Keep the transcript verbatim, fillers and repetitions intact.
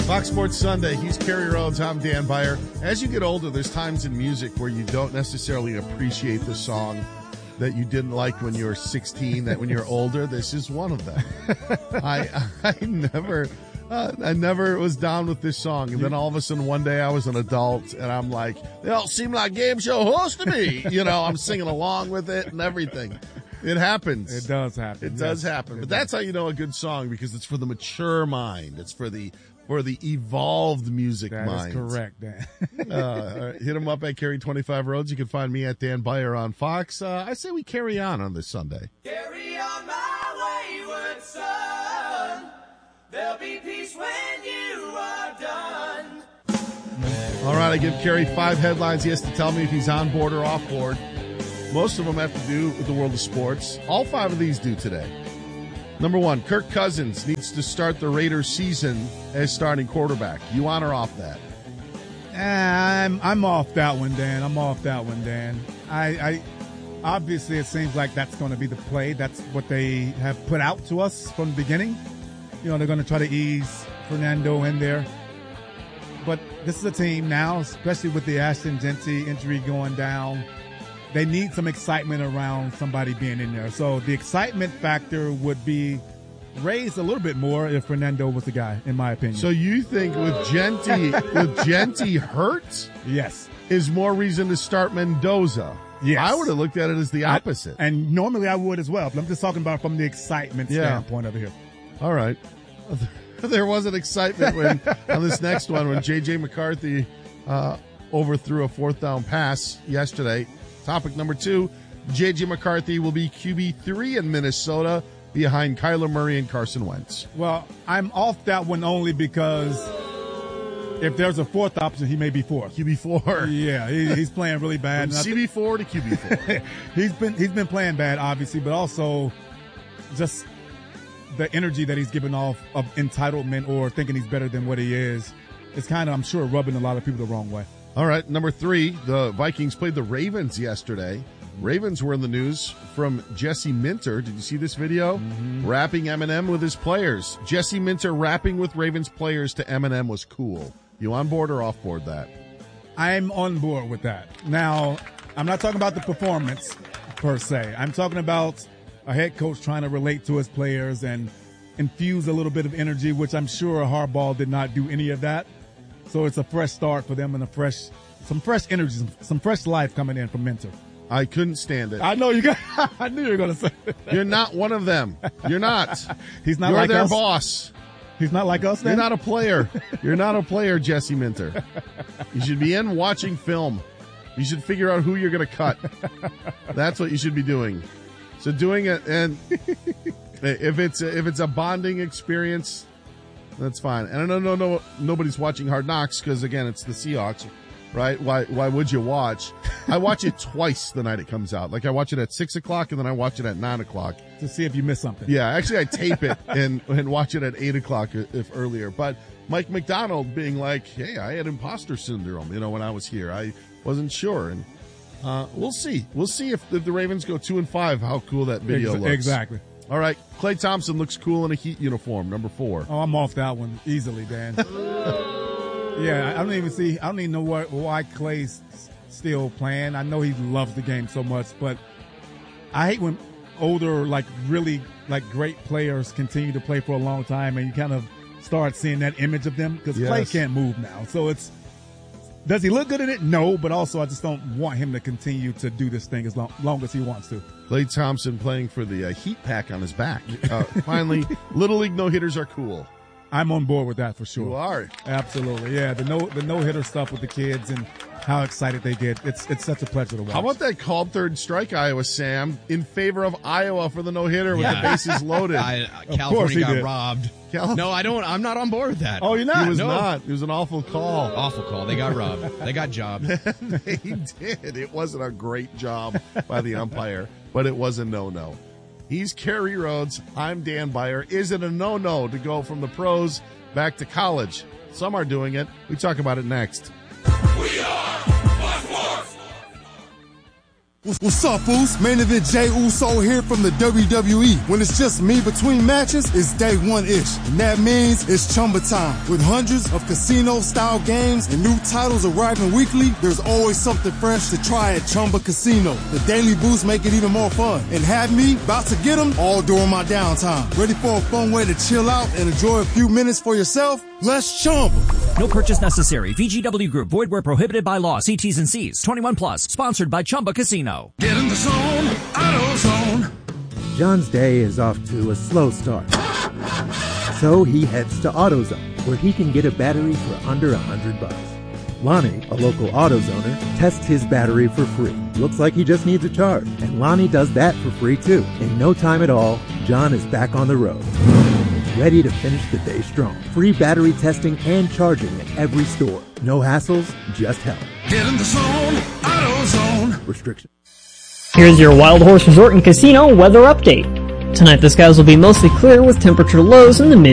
Fox Sports Sunday. He's Kerry Rhodes. I'm Dan Beyer. As you get older, there's times in music where you don't necessarily appreciate the song that you didn't like when you were sixteen, that when you're older, this is one of them. I I never uh, I never was down with this song. And then all of a sudden one day I was an adult and I'm like, they all seem like game show hosts to me. You know, I'm singing along with it and everything. It happens. It does happen. It yes. does happen. It But does. that's how you know a good song, because it's for the mature mind. It's for the for the evolved music That mind. is correct, Dan. uh, all right, hit him up at Carry twenty-five Roads. You can find me at Dan Beyer on Fox. Uh, I say we carry on on this Sunday. Carry on my wayward son. There'll be peace when you are done. All right, I give Carey five headlines. He has to tell me if he's on board or off board. Most of them have to do with the world of sports. All five of these do today. Number one, Kirk Cousins needs to start the Raiders season as starting quarterback. You on or off that? I'm I'm off that one, Dan. I'm off that one, Dan. I, I obviously it seems like that's going to be the play. That's what they have put out to us from the beginning. You know, they're going to try to ease Fernando in there. But this is a team now, especially with the Ashton Genty injury going down. They need some excitement around somebody being in there. So the excitement factor would be raised a little bit more if Fernando was the guy, in my opinion. So you think with Genty, with Genty hurt, yes, is more reason to start Mendoza? Yes. I would have looked at it as the opposite. I, and normally I would as well, but I'm just talking about from the excitement Yeah. standpoint over here. All right. There wasn't excitement when on this next one when J J. McCarthy uh, overthrew a fourth down pass yesterday. Topic number two, J J. McCarthy will be Q B three in Minnesota behind Kyler Murray and Carson Wentz. Well, I'm off that one only because if there's a fourth option, he may be fourth. Q B four. Yeah, he, he's playing really bad. From And I C B four to Q B four. think he's been he's been playing bad, obviously, but also just the energy that he's giving off of entitlement or thinking he's better than what he is. It's kind of, I'm sure, rubbing a lot of people the wrong way. All right, number three, the Vikings played the Ravens yesterday. Ravens were in the news from Jesse Minter. Did you see this video? Mm-hmm. Rapping Eminem with his players. Jesse Minter rapping with Ravens players to Eminem was cool. You on board or off board that? I'm on board with that. Now, I'm not talking about the performance per se. I'm talking about a head coach trying to relate to his players and infuse a little bit of energy, which I'm sure Harbaugh did not do any of that. So it's a fresh start for them and a fresh, some fresh energy, some, some fresh life coming in from Minter. I couldn't stand it. I know you got. I knew you were going to say that. You're not one of them. You're not. He's not You're like their us. boss. He's not like us. Then? You're not a player. You're not a player, Jesse Minter. You should be in watching film. You should figure out who you're going to cut. That's what you should be doing. So doing it, and if it's if it's a bonding experience, that's fine. And I don't know, no, nobody's watching Hard Knocks because again, it's the Seahawks, right? Why why would you watch? I watch it twice the night it comes out. Like I watch it at six o'clock and then I watch it at nine o'clock to see if you miss something. Yeah, actually, I tape it and and watch it at eight o'clock if earlier. But Mike McDonald being like, "Hey, I had imposter syndrome," you know, when I was here, I wasn't sure, and uh, we'll see. We'll see if, if the Ravens go two and five. How cool that video Ex- looks. Exactly. All right, Klay Thompson looks cool in a Heat uniform, number four. Oh, I'm off that one easily, Dan. Yeah, I don't even see. I don't even know what, why Clay's still playing. I know he loves the game so much, but I hate when older, like really, like great players continue to play for a long time, and you kind of start seeing that image of them because Yes. Clay can't move now. So it's, does he look good in it? No, but also I just don't want him to continue to do this thing as long, long as he wants to. Klay Thompson playing for the uh, Heat pack on his back. Uh, finally, Little League no-hitters are cool. I'm on board with that for sure. You are. Absolutely. Yeah, the no the no hitter stuff with the kids and how excited they get. It's it's such a pleasure to watch. How about that called third strike, Iowa, Sam, in favor of Iowa for the no-hitter with Yeah. the bases loaded? I, course California he got did. robbed. Cal- No, I don't. I'm not on board with that. Oh, you're not? He was No. not. It was an awful call. Awful call. They got robbed. They got jobbed. They did. It wasn't a great job by the umpire, but it was a no-no. He's Kerry Rhodes. I'm Dan Beyer. Is it a no-no to go from the pros back to college? Some are doing it. We talk about it next. We are Fox Sports. What's up, Foos? Main event Jey Uso here from the W W E. When it's just me between matches, it's day one-ish. And that means it's Chumba time. With hundreds of casino-style games and new titles arriving weekly, there's always something fresh to try at Chumba Casino. The daily boosts make it even more fun. And have me about to get them all during my downtime. Ready for a fun way to chill out and enjoy a few minutes for yourself? Let's Chumba. No purchase necessary. V G W Group. Void where prohibited by law. See T's and C's. twenty-one plus. Sponsored by Chumba Casino. Get in the zone, AutoZone. John's day is off to a slow start. So he heads to AutoZone, where he can get a battery for under a hundred bucks. Lonnie, a local AutoZoner, tests his battery for free. Looks like he just needs a charge, and Lonnie does that for free too. In no time at all, John is back on the road, ready to finish the day strong. Free battery testing and charging at every store. No hassles, just help. Get in the zone, AutoZone. Restrictions. Here's your Wild Horse Resort and Casino weather update. Tonight the skies will be mostly clear with temperature lows in the mid